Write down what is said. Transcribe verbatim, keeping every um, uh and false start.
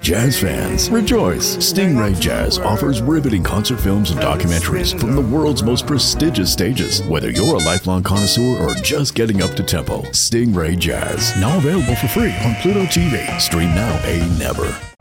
Jazz fans, rejoice! Stingray Jazz offers riveting concert films and documentaries from the world's most prestigious stages. Whether you're a lifelong connoisseur or just getting up to tempo, Stingray Jazz, now available for free on Pluto T V. Stream now, pay never.